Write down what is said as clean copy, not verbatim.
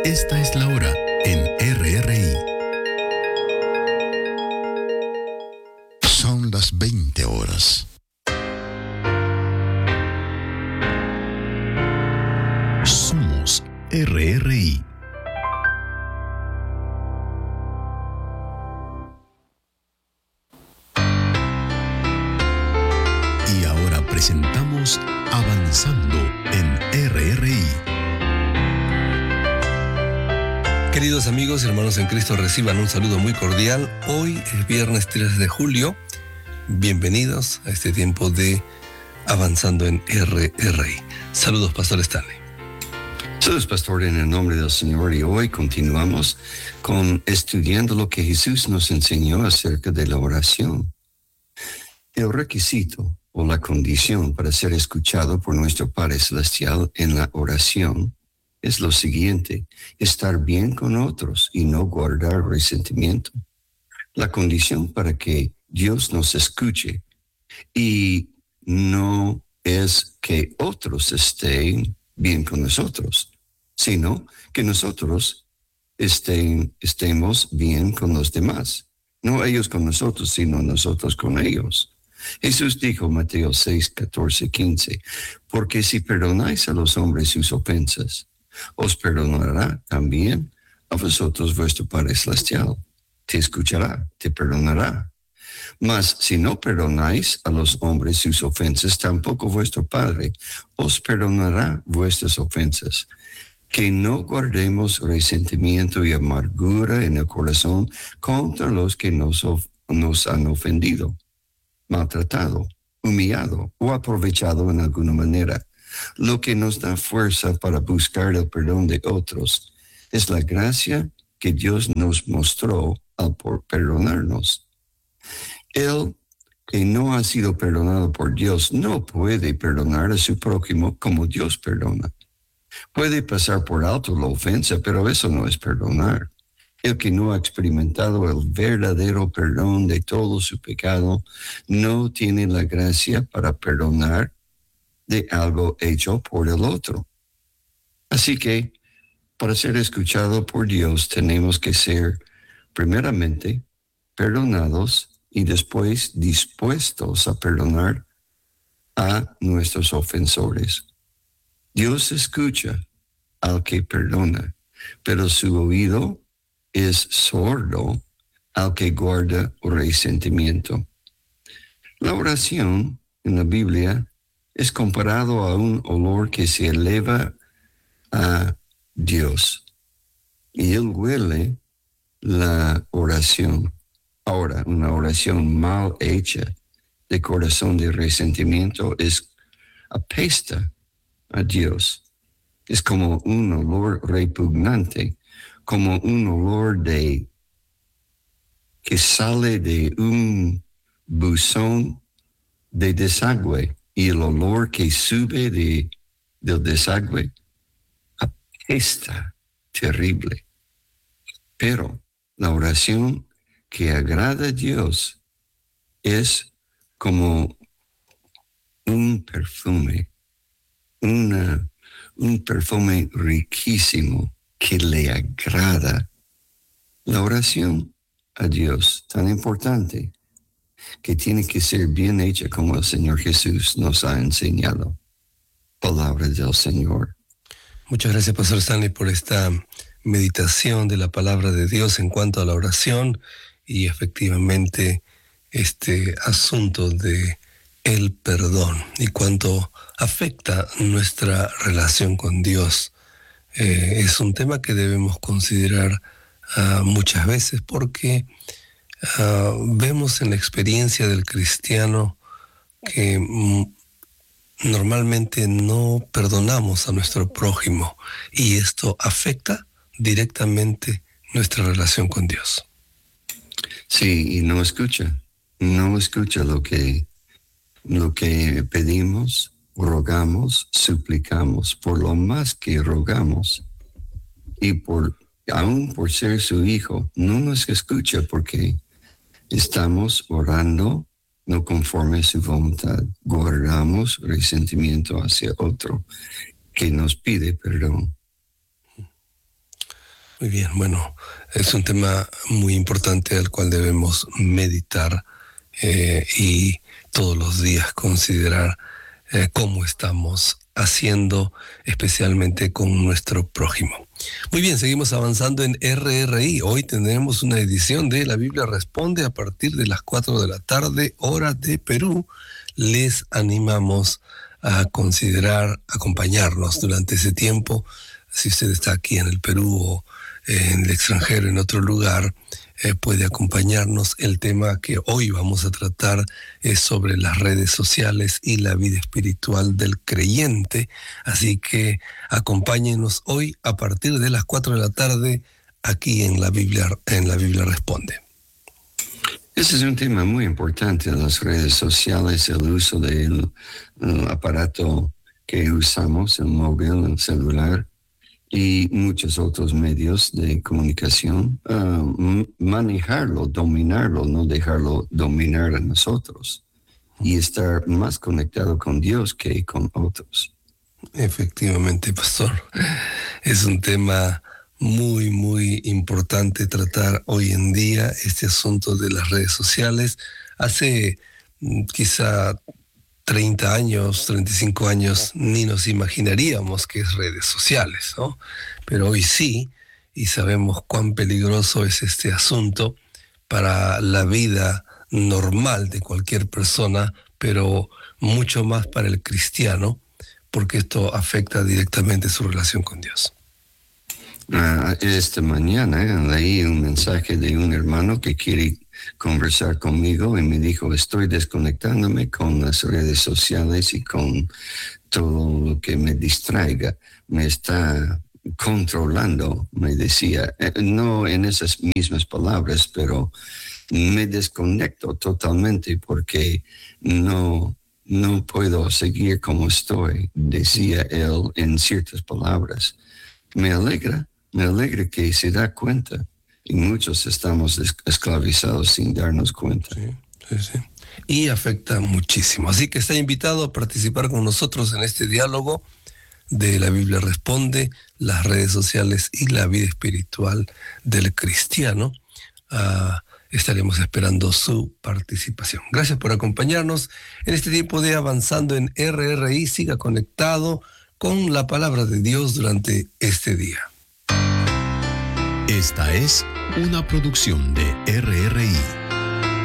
Esta es la hora en RRI. Son las 20 horas. Somos RRI. Y ahora presentamos Avanzando en RRI. Queridos amigos y hermanos en Cristo, reciban un saludo muy cordial. Hoy es viernes 3 de julio. Bienvenidos a este tiempo de Avanzando en RRI. Saludos, Pastor Stanley. Saludos, Pastor, en el nombre del Señor. Y hoy continuamos con estudiando lo que Jesús nos enseñó acerca de la oración. El requisito o la condición para ser escuchado por nuestro Padre Celestial en la oración es lo siguiente: estar bien con otros y no guardar resentimiento. La condición para que Dios nos escuche y no es que otros estén bien con nosotros, sino que nosotros estemos bien con los demás. No ellos con nosotros, sino nosotros con ellos. Jesús dijo, Mateo 6, 14, 15, porque si perdonáis a los hombres sus ofensas, os perdonará también a vosotros vuestro Padre Celestial. Te escuchará, te perdonará. Mas si no perdonáis a los hombres sus ofensas, tampoco vuestro Padre os perdonará vuestras ofensas. Que no guardemos resentimiento y amargura en el corazón contra los que nos han ofendido, maltratado, humillado o aprovechado en alguna manera. Lo que nos da fuerza para buscar el perdón de otros es la gracia que Dios nos mostró al perdonarnos. El que no ha sido perdonado por Dios no puede perdonar a su prójimo como Dios perdona. Puede pasar por alto la ofensa, pero eso no es perdonar. El que no ha experimentado el verdadero perdón de todo su pecado no tiene la gracia para perdonar de algo hecho por el otro. Así que, para ser escuchado por Dios, tenemos que ser, primeramente, perdonados y después dispuestos a perdonar a nuestros ofensores. Dios escucha al que perdona, pero su oído es sordo al que guarda resentimiento. La oración en la Biblia es comparado a un olor que se eleva a Dios. Y Él huele la oración. Ahora, una oración mal hecha de corazón de resentimiento apesta a Dios. Es como un olor repugnante, como un olor que sale de un buzón de desagüe. Y el olor que sube del desagüe apesta terrible. Pero la oración que agrada a Dios es como un perfume, un perfume riquísimo que le agrada. La oración a Dios, tan importante, que tiene que ser bien hecha como el Señor Jesús nos ha enseñado. Palabra del Señor. Muchas gracias, Pastor Stanley, por esta meditación de la palabra de Dios en cuanto a la oración y efectivamente este asunto de el perdón y cuánto afecta nuestra relación con Dios. Es un tema que debemos considerar muchas veces porque vemos en la experiencia del cristiano que normalmente no perdonamos a nuestro prójimo y esto afecta directamente nuestra relación con Dios. Sí, y no escucha lo que pedimos, rogamos, suplicamos, por lo más que rogamos y aún por ser su hijo, no nos escucha porque estamos orando no conforme a su voluntad. Guardamos resentimiento hacia otro que nos pide perdón. Muy bien, bueno, es un tema muy importante al cual debemos meditar y todos los días considerar cómo estamos haciendo, especialmente con nuestro prójimo. Muy bien, seguimos avanzando en RRI. Hoy tendremos una edición de La Biblia Responde a partir de las 4 de la tarde, hora de Perú. Les animamos a considerar acompañarnos durante ese tiempo. Si usted está aquí en el Perú o en el extranjero, en otro lugar, puede acompañarnos. El tema que hoy vamos a tratar es sobre las redes sociales y la vida espiritual del creyente. Así que acompáñenos hoy a partir de las 4 de la tarde aquí en la Biblia Responde. Ese es un tema muy importante, las redes sociales, el uso del aparato que usamos, el móvil, el celular y muchos otros medios de comunicación. Manejarlo, dominarlo, no dejarlo dominar a nosotros y estar más conectado con Dios que con otros. Efectivamente, pastor. Es un tema muy, muy importante tratar hoy en día este asunto de las redes sociales. Hace quizá 30 años, 35 años, ni nos imaginaríamos que es redes sociales, ¿no? Pero hoy sí, y sabemos cuán peligroso es este asunto para la vida normal de cualquier persona, pero mucho más para el cristiano, porque esto afecta directamente su relación con Dios. Esta mañana leí un mensaje de un hermano que quiere conversar conmigo y me dijo, estoy desconectándome con las redes sociales y con todo lo que me distraiga. Me está controlando, me decía, no en esas mismas palabras, pero me desconecto totalmente porque no puedo seguir como estoy, decía él en ciertas palabras. Me alegra que se da cuenta y muchos estamos esclavizados sin darnos cuenta. Sí. Y afecta muchísimo. Así que está invitado a participar con nosotros en este diálogo de La Biblia Responde, las redes sociales y la vida espiritual del cristiano. Estaremos esperando su participación. Gracias por acompañarnos en este tiempo de Avanzando en RRI. Siga conectado con la palabra de Dios durante este día. Esta es una producción de RRI.